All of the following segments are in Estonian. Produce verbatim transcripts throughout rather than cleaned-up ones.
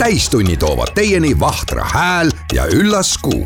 täistunni toovad teieni Vahtra hääl ja üllas kuu.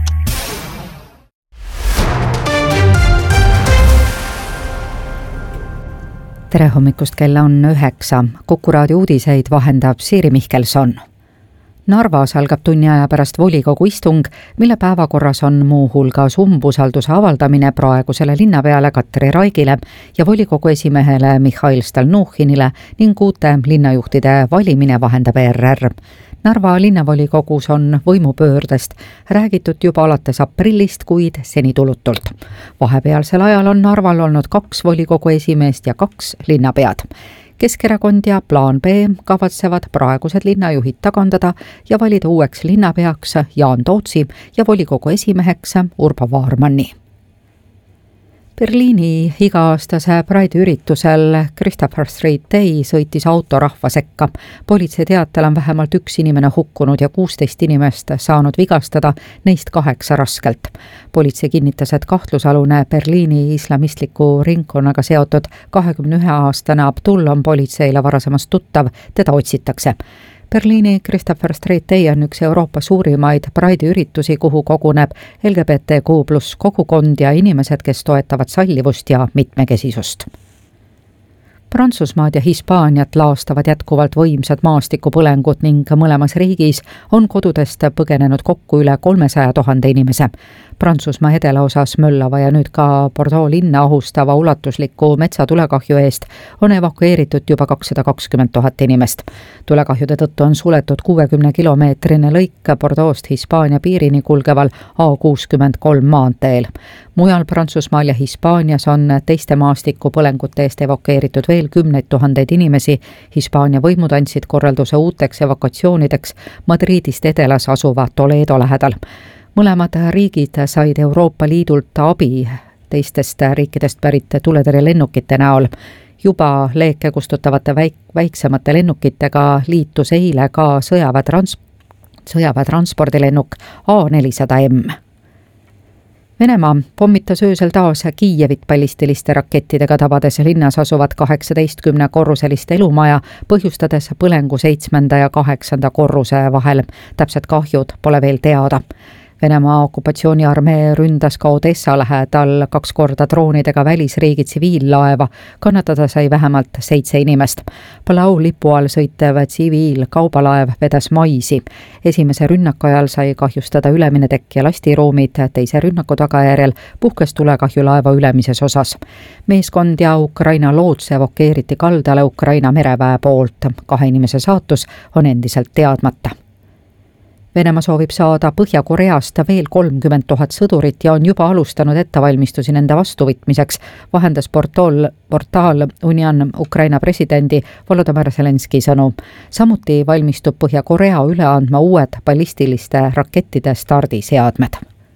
Tere hommikust, kella on üheksa. Kuku raadio uudiseid vahendab Siiri Mihkelson. Narvas algab tunni aja pärast volikogu istung, mille päevakorras on muu hulgas umbusalduse avaldamine praegusele linnapeale Katri Raigile ja volikogu esimehele Mihhail Stalnuhhinile ning uute linnajuhtide valimine, vahendab E R R. Narva linnavolikogus on võimupöördest räägitud juba alates aprillist, kuid seni tulutult. Vahepealsel ajal on Narval olnud kaks volikogu esimeest ja kaks linnapead. Keskerakond ja Plaan B kavatsevad praegused linnajuhid tagandada ja valida uueks linnapeaks Jaan Tootsi ja volikogu esimeheks Urbo Vaarmanni. Berliini iga-aastase Pride üritusel Christopher Street Day sõitis auto rahva sekka. Politsei teatel on vähemalt üks inimene hukkunud ja kuusteist inimest saanud vigastada, neist kaheksa raskelt. Politsei kinnitas, et kahtlusalune Berliini islamistliku ringkonnaga seotud kahekümne ühe aastane Abdul on politseile varasemast tuttav, teda otsitakse. Berliini Christopher Street Day on üks Euroopa suurimaid Pride üritusi, kuhu koguneb L G B T Q plus kogukond ja inimesed, kes toetavad sallivust ja mitmekesisust. Prantsusmaad ja Hispaaniat laastavad jätkuvalt võimsad maastikupõlengud ning mõlemas riigis on kodudest põgenenud kokku üle kolmesaja tuhande inimese. Prantsusmaa edelaosas möllava ja nüüd ka Bordeaux linna ohustava ulatusliku metsatulekahju eest on evakueeritud juba kakssada kakskümmend tuhat inimest. Tulekahjude tõttu on suletud kuuekümne kilomeetrine lõik Bordeauxst Hispaania piirini kulgeval A kuuskümmend kolm maanteel. Mujal Prantsusmaal ja Hispaanias on teiste maastikupõlengute eest evakueeritud veel kümneid tuhandeid inimesi. Hispaania võimud andsid korralduse uuteks evakuatsioonideks Madridist edelas asuva Toledo lähedal. Mõlemad riigid said Euroopa Liidult abi teistest riikidest pärit tuletõrjelennukite näol. Juba leeke kustutavate väik- väiksemate lennukitega liitus eile ka sõjaväetrans- sõjaväetranspordilennuk A nelisada M. Venemaa pommitas öösel taas Kiievit ballistiliste rakettidega, tabades linnas asuvat kaheksateistkümne korruselist elumaja, põhjustades põlengu seitsmenda ja kaheksanda korruse vahel. Täpsed kahjud pole veel teada. Venemaa okupatsiooniarmee ründas ka Odessa lähedal kaks korda droonidega välisriigi tsiviillaeva, kannatada sai vähemalt seitse inimest. Palau lipu all sõitev tsiviilkaubalaev vedas maisi. Esimese rünnaku ajal sai kahjustada ülemine tekk ja lastiruumid, teise rünnaku tagajärjel puhkes tulekahju laeva ülemises osas. Meeskond ja Ukraina loots evakueeriti kaldale Ukraina mereväe poolt. Kahe inimese saatus on endiselt teadmata. Venemaa soovib saada Põhja-Koreast veel kolmkümmend tuhat sõdurit ja on juba alustanud ettevalmistusi nende vastuvõtmiseks, vahendas portaal, portaal Union Ukraina presidendi Volodymyr Zelenski sõnu. Samuti valmistub Põhja-Korea üle andma uued ballistiliste rakettide stardiseadmed.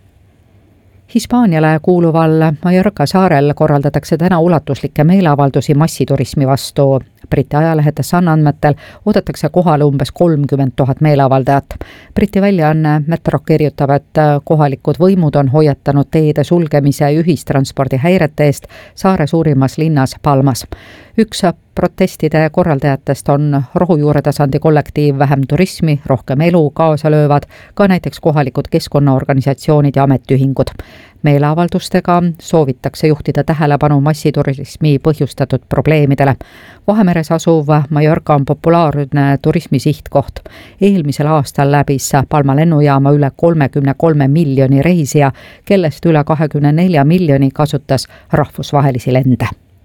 Hispaaniale kuuluval Mallorca saarel korraldatakse täna ulatuslikke meeleavaldusi massiturismi vastu. Briti ajalehe The Sun andmetel oodatakse kohale umbes kolmkümmend tuhat meeleavaldajat. Briti väljaanne Metro kirjutab, et kohalikud võimud on hoiatanud teede sulgemise ja ühistranspordi häirete eest saare suurimas linnas Palmas. Üks protestide korraldajatest on rohujuure tasandi kollektiiv Vähem turismi, rohkem elu kaasa löövad ka näiteks kohalikud keskkonnaorganisatsioonid ja ametiühingud. Meeleavaldustega soovitakse juhtida tähelepanu massiturismi põhjustatud probleemidele. Vahemeres asuv Mallorca on populaarne turismisihtkoht. Eelmisel aastal läbis Palma lennujaama üle kolmekümne kolme miljoni reisija, kellest üle kahekümne nelja miljoni kasutas rahvusvahelisi lende.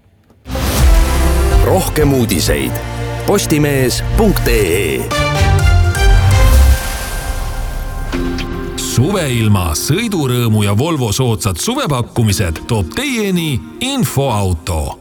Rohkem uudiseid postimees punkt ee. Suveilma, sõidurõõmu ja Volvo soodsad suvepakkumised toob teieni Infoauto.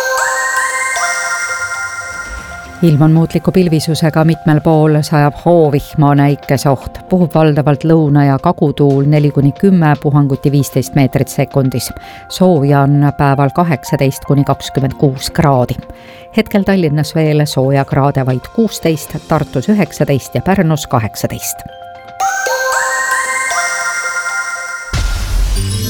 Ilm on muutliku pilvisusega, mitmel pool sajab hoovihma, näikesoht. Puhub valdavalt lõuna- ja kagutuul neli kuni kümme, puhanguti viisteist meetrit sekundis. Sooja on päeval kaheksateist kuni kakskümmend kuus kraadi. Hetkel Tallinnas veel sooja kraade vaid kuusteist, Tartus üheksateist ja Pärnus kaheksateist.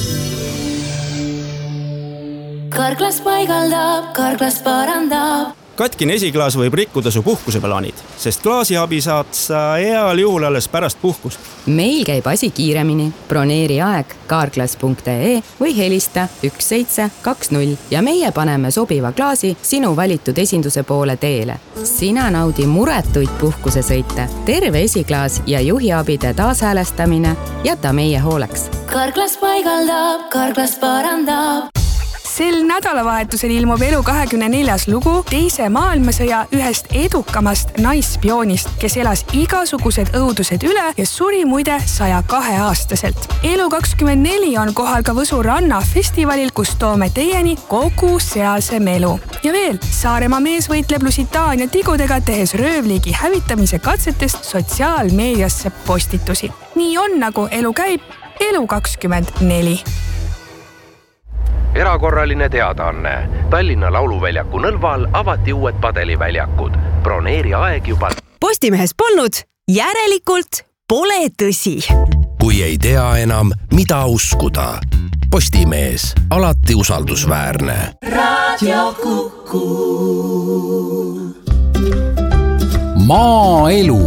Karklas paigaldab, karklas parandab. katkine esiklaas võib rikkuda su puhkuseplaanid, sest klaasiabi saad sa heal juhul alles pärast puhkust. Meil käib asi kiiremini. Broneeri aeg carglass punkt ee või helista üks seitse kaks null ja meie paneme sobiva klaasi sinu valitud esinduse poole teele. Sina naudi muretuid puhkusesõite, terve esiklaas ja juhiabide taashäälestamine jäta meie hooleks. Carglass paigaldab, Carglass parandab. Sel nädalavahetusel ilmub Elu kahekümne neljas lugu teise maailmasõja ühest edukamast naisspioonist, kes elas igasugused õudused üle ja suri muide saja kahe aastaselt. Elu kakskümmend neli on kohal ka Võsu ranna festivalil, kus toome teieni kogu sealse melu. Ja veel, Saaremaa mees võitleb Lusitaania tigudega, tehes röövliigi hävitamise katsetest sotsiaalmeediasse postitusi. Nii on, nagu elu käib. Elu kakskümmend neli. Erakorraline teadaanne. Tallinna Lauluväljaku Nõlval avati uued padeliväljakud. Broneeri aeg juba. Postimehes polnud, järelikult pole tõsi. Kui ei tea enam, mida uskuda. Postimees, alati usaldusväärne. Radio Kuku. Maaelu.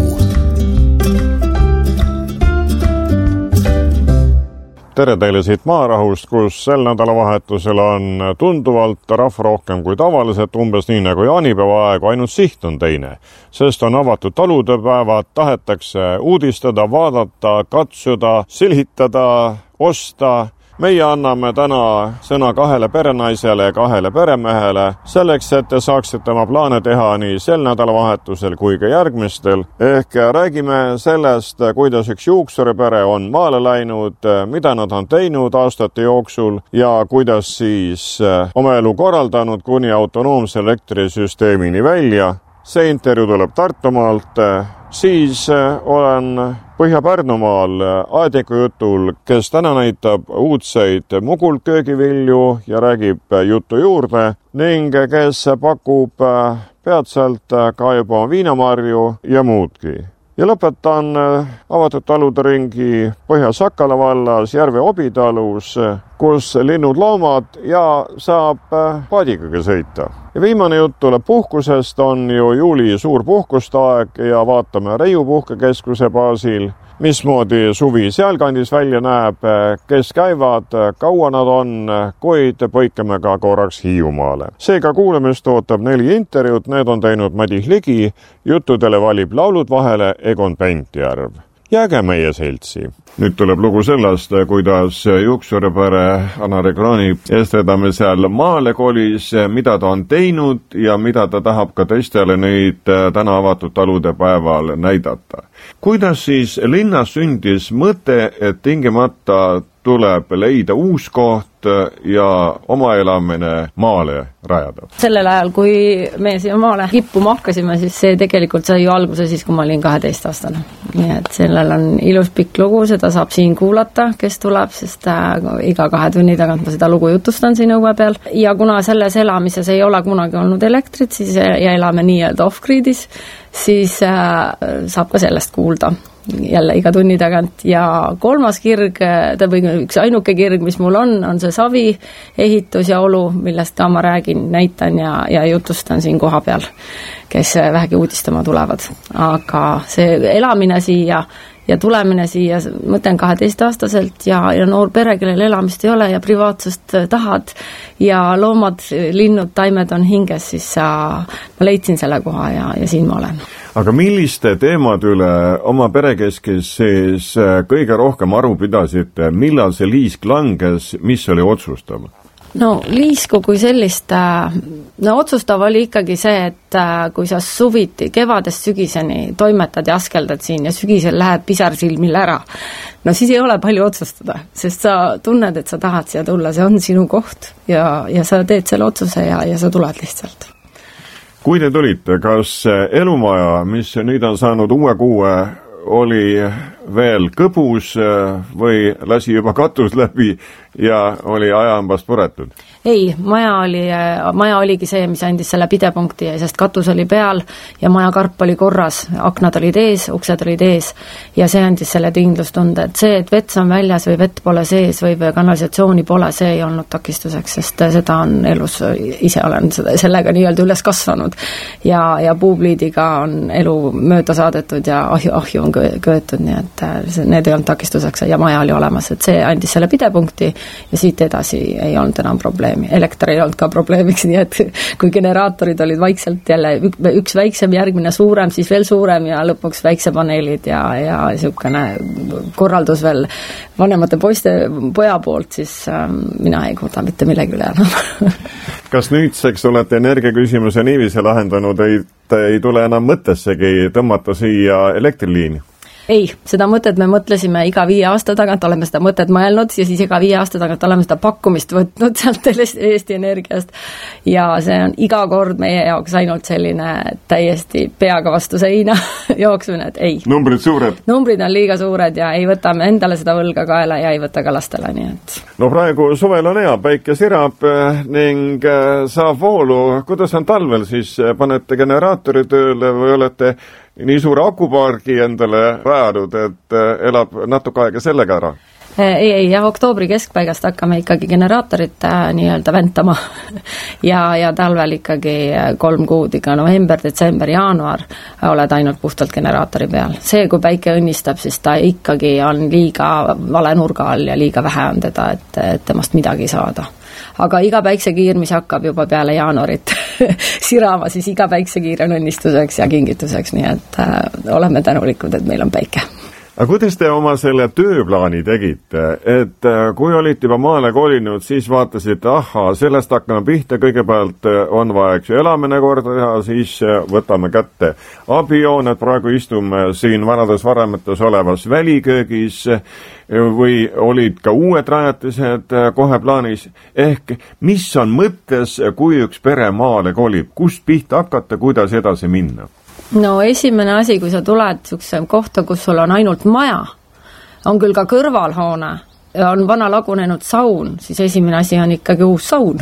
Tere teile siit Maarahust, kus sel nädalavahetusel on tunduvalt rahva rohkem kui tavaliselt, umbes nii nagu jaanipäeva aegu, ainult siht on teine. Sest on avatud taludepäevad, tahetakse uudistada, vaadata, katsuda, silhitada, osta. Meie anname täna sõna kahele perenaisele ja kahele peremehele, selleks, et te saaksite oma plaane teha nii sel nädalavahetusel kui ka järgmistel. Ehk räägime sellest, kuidas üks juuksuripere on maale läinud, mida nad on teinud aastate jooksul ja kuidas siis oma elu korraldanud kuni autonoomse elektrisüsteemini välja. See intervjuu tuleb Tartumaalt. Siis olen Põhja-Pärnumaal Aadiku jutul, kes täna näitab uudseid mugult köögivilju ja räägib jutu juurde ning kes pakub peatselt ka juba viinamarju ja muudki. Ja lõpetan avatud talude ringi Põhja-Sakala vallas Järve Obitalus, kus linnud loomad ja saab paadikaga sõita. Ja viimane jutt tuleb puhkusest, on ju juuli suur puhkustaeg ja vaatame Reiu puhkekeskuse baasil, mismoodi suvi sealkandis välja näeb, kes käivad, kaua nad on, kuid põikame ka korraks Hiiumaale. Seega kuulamist ootab neli intervjuud, need on teinud Madis Ligi, jutudele valib laulud vahele Egon Pentjärv. Jääge meie seltsi. Nüüd tuleb lugu sellest, kuidas juuksuripere Anna-Re Krooni eestvedamisel maale kolis, mida ta on teinud ja mida ta tahab ka teistele nüüd täna avatud talude päeval näidata. Kuidas siis linnas sündis mõte, et tingimata tuleb leida uus koht ja oma elamine maale rajada? Sellel ajal, kui me siia maale kippuma hakkasime, siis see tegelikult sai ju alguse siis, kui ma olin kaheteist aastane. Nii et sellel on ilus pikk lugu, seda saab siin kuulata, kes tuleb, sest iga kahe tunni tagant ma seda lugu jutustan siin õue peal. Ja kuna selles elamises ei ole kunagi olnud elektrit, siis ja elame nii-öelda off-gridis, siis saab ka sellest kuulda jälle iga tunni tagant. Ja kolmas kirg, või üks ainuke kirg, mis mul on, on see savi ehitus ja olu, millest ka ma räägin, näitan ja, ja jutustan siin koha peal, kes vähegi uudistama tulevad. Aga see elamine siia ja tulemine siia, mõtlen kaheteist aastaselt ja, ja noor pere, kellel elamist ei ole ja privaatsust tahad ja loomad, linnud, taimed on hinges, siis sa, ma leidsin selle koha ja, ja siin ma olen. Aga milliste teemad üle oma perekeskis siis kõige rohkem aru pidasite, millal see liisk langes, mis oli otsustav? No liisku kui sellist, no otsustav oli ikkagi see, et kui sa suviti kevadest sügiseni toimetad ja askeldad siin ja sügisel lähed pisarsilmil ära, no siis ei ole palju otsustada, sest sa tunned, et sa tahad siia tulla, see on sinu koht ja, ja sa teed selle otsuse ja, ja sa tuled lihtsalt. Kui te tulite, kas elumaja, mis nüüd on saanud uue kuue, oli veel kõbus või lasi juba katus läbi ja oli ajambast puretud? ei, maja oli, maja oligi see, mis andis selle pidepunkti, sest katus oli peal ja maja karp oli korras, aknad olid ees, uksed olid ees ja see andis selle tinglustunde, et see, et vets on väljas või vett pole sees või kanalisatsiooni pole, see ei olnud takistuseks, sest seda on elus, ise olen seda, sellega nii-öelda üles kasvanud ja, ja puupliidiga on elu mööda saadetud ja ahju, ahju on köetud, nii et see, need ei olnud takistuseks ja maja oli olemas, et see andis selle pidepunkti ja siit edasi ei olnud enam probleemi. Elekter ei olnud ka probleemiks, nii et kui generaatorid olid vaikselt jälle üks väiksem, järgmine suurem, siis veel suurem ja lõpuks väiksepaneelid ja, ja niisugune korraldus veel vanemate poiste, poja poolt, siis ähm, mina ei kuuda mitte millegi üle enam. Kas nüüdseks olete energiaküsimuse niiviisi lahendanud, et ei tule enam mõttessegi tõmmata siia elektriliini? Ei, seda mõtet me mõtlesime iga viie aasta tagant, oleme seda mõtet mõelnud ja siis iga viie aasta tagant oleme seda pakkumist võtnud sealt Eesti Energiast ja see on iga kord meie jaoks ainult selline täiesti peaga vastu seina jooksmine, et ei. Numbrid suured? Numbrid on liiga suured ja ei võtame endale seda võlga kaela ja ei võta ka lastele, nii et. No praegu suvel on hea, päike sirab ning saab voolu. Kuidas on talvel siis? Panete generaatori tööle või olete nii suure akupargi endale rajanud, et elab natuke aega sellega ära? Ei, ei, jah, oktoobri keskpaigast hakkame ikkagi generaatorit nii-öelda ventama ja, ja talvel ikkagi kolm kuud, ikka november, detsember, jaanuar oled ainult puhtalt generaatori peal. See, kui päike õnnistab, siis ta ikkagi on liiga vale nurga all ja liiga vähe on teda, et, et temast midagi saada. Aga iga päiksekiir, mis hakkab juba peale jaanuarit sirama, siis iga päiksekiir on õnnistuseks ja kingituseks, nii et äh, oleme tänulikud, et meil on päike. Aga kuidas te oma selle tööplaani tegite, et kui olite juba maale kolinud, siis vaatasite, aha, sellest hakkame pihta, kõigepealt on vaja üks elamine korda teha, siis võtame kätte abijooned, praegu istume siin vanades varemetes olevas väliköögis või olid ka uued rajatised kohe plaanis, ehk mis on mõttes, kui üks pere maale kolib, kust pihta hakata, kuidas edasi minna? No esimene asi, kui sa tuled niisuguse kohta, kus sul on ainult maja, on küll ka kõrvalhoone, on vana lagunenud saun, siis esimene asi on ikkagi uus saun.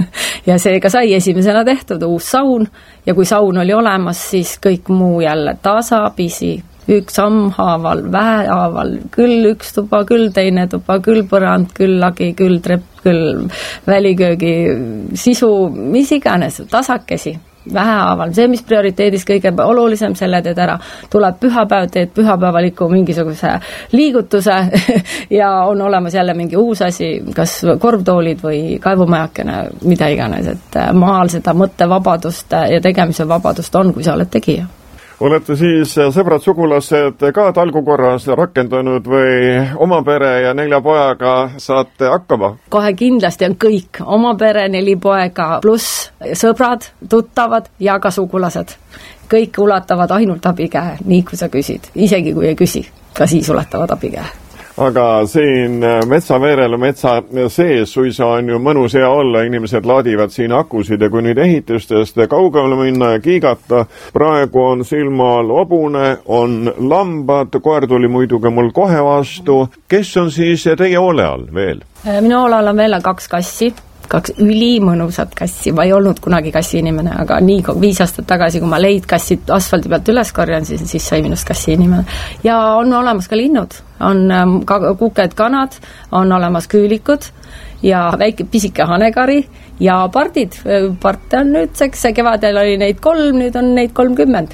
ja seega sai esimesena tehtud uus saun ja kui saun oli olemas, siis kõik muu jälle tasapisi, üks sammhaaval, vähehaaval, küll üks tuba, küll teine tuba, küll põrand, küll lagi, küll trepp, küll väliköögi sisu, mis iganes, tasakesi. Vähehaaval, see, mis prioriteedis kõige olulisem, selle teed ära, tuleb pühapäev, teed pühapäevaliku mingisuguse liigutuse ja on olemas jälle mingi uus asi, kas korvtoolid või kaevumajakene, mida iganes, et maal seda mõttevabadust ja tegemise vabadust on, kui sa oled tegija. Olete siis sõbrad sugulased ka talgu korras rakendanud või oma pere ja nelja pojaga saate hakkama? Kohe kindlasti on kõik oma pere, neli poega pluss sõbrad, tuttavad ja ka sugulased. Kõik ulatavad ainult abikäe, nii kui sa küsid. Isegi kui ei küsi, ka siis ulatavad abikäe. Aga siin metsaveerel, metsa sees suisa on ju mõnus hea olla, inimesed laadivad siin akusid ja kui nüüd ehitustest kaugele minna ja kiigata, praegu on silmal hobune, on lambad, koer tuli muidugi mul kohe vastu. Kes on siis teie ole all veel? Minu ole all on veel kaks kassi, kaks ülimõnusat kassi, ma ei olnud kunagi kassi inimene, aga nii viis aastat tagasi, kui ma leid kassid asfaldi pealt üles korjan, siis, siis sai minust kassi inimene. Ja on olemas ka linnud, on ka kuked kanad, on olemas küülikud ja väike pisike hanekari ja pardid. Parte on nüüdseks, kevadel oli neid kolm, nüüd on neid kolmkümmend.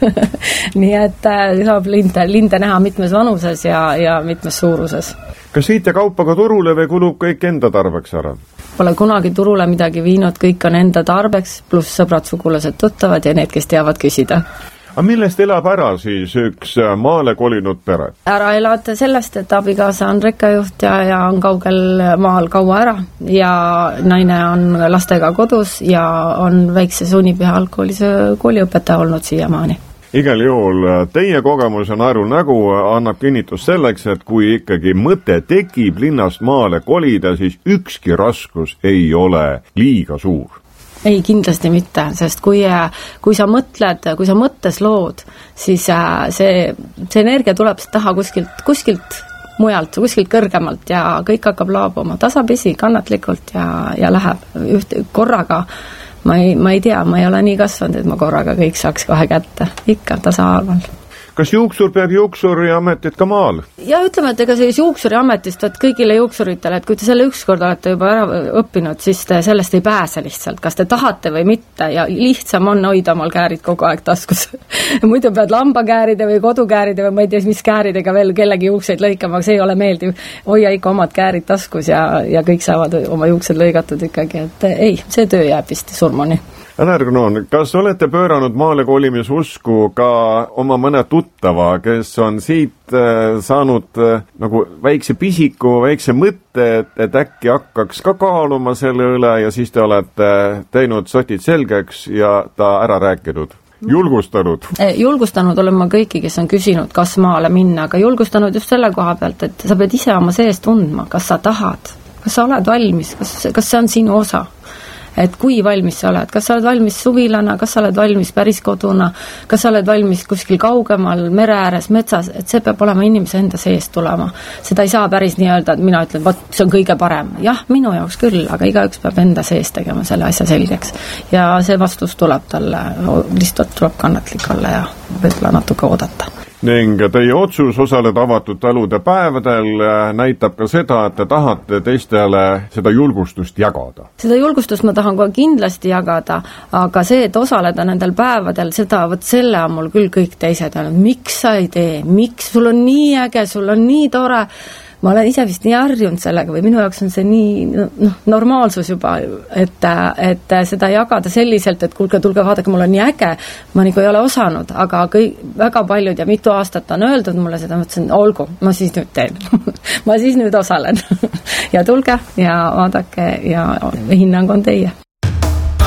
nii et saab linde, linde näha mitmes vanuses ja, ja mitmes suuruses. Kas viite kaupa ka turule või kulub kõik enda tarbeks ära? Pole kunagi turule midagi viinud, kõik on enda tarbeks, pluss sõbrad, sugulased, tuttavad ja need, kes teavad küsida. Aga millest elab ära siis üks maale kolinud pere? Ära elad sellest, et abikaasa on rekkajuht ja, ja on kaugel maal kaua ära ja naine on lastega kodus ja on väikse sunnipüha algkoolis kooliõpetaja olnud siiamaani. Igal juhul teie kogemus on Aru nägu, annab kinnitus selleks, et kui ikkagi mõte tekib linnast maale kolida, siis ükski raskus ei ole liiga suur. Ei, kindlasti mitte, sest kui, kui sa mõtled, kui sa mõttes lood, siis see, see energia tuleb taha kuskilt, kuskilt mujalt, kuskilt kõrgemalt ja kõik hakkab laabuma tasapisi, kannatlikult ja, ja läheb üht korraga. Ma ei, ma ei tea, ma ei ole nii kasvanud, et ma korraga kõik saaks kohe kätte. Ikka tasahaaval. Kas juuksur peab juuksuri ametit ka maal? Ja ütleme, et ega see juuksuri ametist, et kõigile juuksuritele, et kui te selle ükskord olete juba ära õppinud, siis te sellest ei pääse lihtsalt, kas te tahate või mitte ja lihtsam on hoida omal käärid kogu aeg taskus. Muidu pead lambakääride või kodukääride või ma ei tea, mis kääridega veel kellegi juukseid lõikama, aga see ei ole meeldiv. Hoia ikka omad käärid taskus ja, ja kõik saavad oma juuksed lõigatud ikkagi, et ei, see töö jääb vist surmani. Energonoon, kas olete pööranud maale kolimis usku ka oma mõne tuttava, kes on siit saanud nagu väikse pisiku, väikse mõtte, et äkki hakkaks ka kaaluma selle üle ja siis te olete teinud sotid selgeks ja ta ära rääkinud? Julgustanud? Julgustanud olen ma kõiki, kes on küsinud, kas maale minna, aga julgustanud just selle koha pealt, et sa pead ise oma sees tundma, kas sa tahad, kas sa oled valmis, kas, kas see on sinu osa. Et kui valmis sa oled, kas sa oled valmis suvilana, kas sa oled valmis päris koduna, kas sa oled valmis kuskil kaugemal, mere ääres, metsas, et see peab olema inimese enda sees tulema. Seda ei saa päris nii öelda, et mina ütlen, võt, see on kõige parem. Jah, minu jaoks küll, aga igaüks peab enda sees tegema selle asja selgeks. Ja see vastus tuleb talle, lihtsalt tuleb kannatlik olla ja võib-olla natuke oodata. Ning teie otsus osaleda avatud talude päevadel näitab ka seda, et te tahate teistele seda julgustust jagada. Seda julgustust ma tahan kohe kindlasti jagada, aga see, et osaleda nendel päevadel, seda, võt selle on mul küll kõik teised öelnud. Miks sa ei tee? Miks? Sul on nii äge, sul on nii tore. Ma olen ise vist nii harjunud sellega või minu jaoks on see nii no, normaalsus juba, et, et seda jagada selliselt, et kuulge, tulge vaadake, mul on nii äge, ma nagu ei ole osanud, aga kõik, väga paljud ja mitu aastat on öeldud mulle seda, mõtlesin, olgu, ma siis nüüd teen. ma siis nüüd osalen. ja tulge ja vaadake ja hinnang on teie.